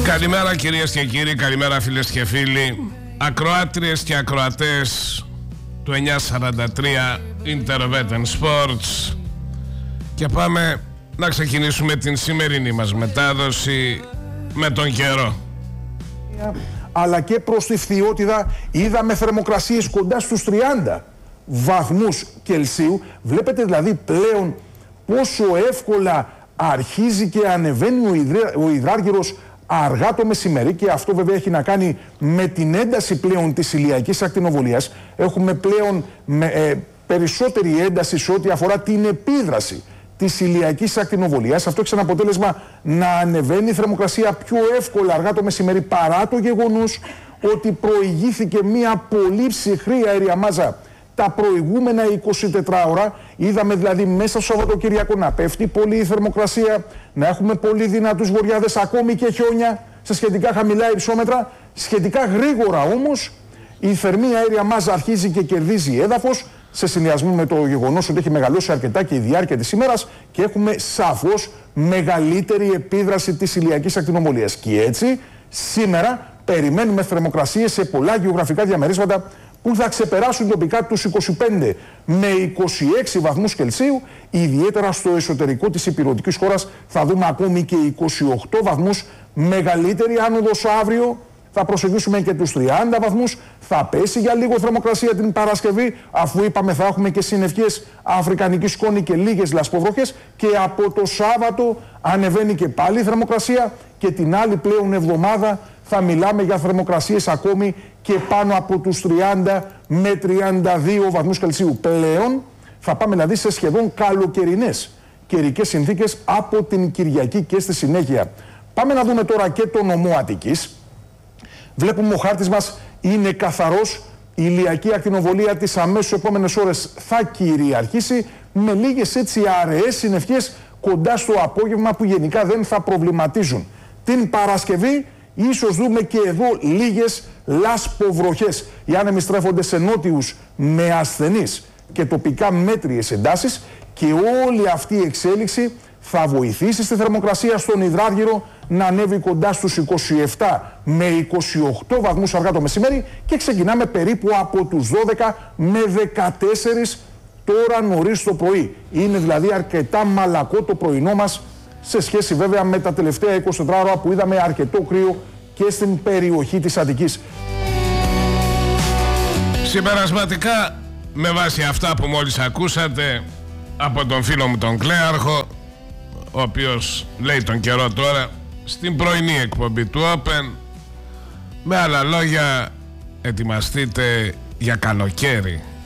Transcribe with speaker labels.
Speaker 1: Καλημέρα κυρίες και κύριοι, καλημέρα φίλες και φίλοι, ακροάτριες και ακροατές του 943 Interveten Sports. Και πάμε να ξεκινήσουμε την σημερινή μας μετάδοση με τον καιρό.
Speaker 2: Αλλά και προς τη φθιότητα είδαμε θερμοκρασίες κοντά στους 30 βαθμούς Κελσίου. Βλέπετε δηλαδή πλέον πόσο εύκολα αρχίζει και ανεβαίνει ο υδράργυρος αργά το μεσημέρι, και αυτό βέβαια έχει να κάνει με την ένταση πλέον της ηλιακής ακτινοβολίας. Έχουμε πλέον περισσότερη ένταση σε ό,τι αφορά την επίδραση της ηλιακής ακτινοβολίας. Αυτό έχει σαν αποτέλεσμα να ανεβαίνει η θερμοκρασία πιο εύκολα αργά το μεσημέρι, παρά το γεγονός ότι προηγήθηκε μια πολύ ψυχρή αέρια μάζα τα προηγούμενα 24 ώρα. Είδαμε δηλαδή μέσα στο Σαββατοκύριακο να πέφτει πολύ η θερμοκρασία, να έχουμε πολύ δυνατούς βοριάδες, ακόμη και χιόνια σε σχετικά χαμηλά υψόμετρα. Σχετικά γρήγορα όμως η θερμή αέρια μάζα αρχίζει και κερδίζει έδαφος, σε συνδυασμό με το γεγονός ότι έχει μεγαλώσει αρκετά και η διάρκεια της ημέρας, και έχουμε σαφώς μεγαλύτερη επίδραση της ηλιακής ακτινοβολίας. Και έτσι σήμερα περιμένουμε θερμοκρασίες σε πολλά γεωγραφικά διαμερίσματα που θα ξεπεράσουν τοπικά τους 25 με 26 βαθμούς Κελσίου. Ιδιαίτερα στο εσωτερικό της ηπειρωτικής χώρας θα δούμε ακόμη και 28 βαθμούς. Μεγαλύτερη άνοδος αύριο, θα προσεγγίσουμε και τους 30 βαθμούς. Θα πέσει για λίγο θερμοκρασία την Παρασκευή, αφού είπαμε θα έχουμε και συννεφιές αφρικανική σκόνη και λίγες λασποβροχές, και από το Σάββατο ανεβαίνει και πάλι η θερμοκρασία, και την άλλη πλέον εβδομάδα θα μιλάμε για θερμοκρασίες ακόμη και πάνω από τους 30 με 32 βαθμούς Κελσίου. Πλέον θα πάμε δηλαδή σε σχεδόν καλοκαιρινές καιρικές συνθήκες από την Κυριακή και στη συνέχεια. Πάμε να δούμε τώρα και το νομό Αττικής. Βλέπουμε ο χάρτης μας είναι καθαρός. Η ηλιακή ακτινοβολία τις αμέσως επόμενες ώρες θα κυριαρχήσει, με λίγες έτσι αραιές συννεφιές κοντά στο απόγευμα που γενικά δεν θα προβληματίζουν. Την Παρασκευή ίσως δούμε και εδώ λίγες λασποβροχές. Οι άνεμοι στρέφονται σε νότιους με ασθενείς και τοπικά μέτριες εντάσεις, και όλη αυτή η εξέλιξη θα βοηθήσει στη θερμοκρασία στον υδράργυρο να ανέβει κοντά στους 27 με 28 βαθμούς αργά το μεσημέρι, και ξεκινάμε περίπου από τους 12 με 14 τώρα νωρίς το πρωί. Είναι δηλαδή αρκετά μαλακό το πρωινό μας, σε σχέση βέβαια με τα τελευταία 24 ώρα που είδαμε αρκετό κρύο και στην περιοχή της Αττικής.
Speaker 1: Συμπερασματικά, με βάση αυτά που μόλις ακούσατε από τον φίλο μου τον Κλέαρχο, ο οποίος λέει τον καιρό τώρα στην πρωινή εκπομπή του Open, με άλλα λόγια, ετοιμαστείτε για καλοκαίρι.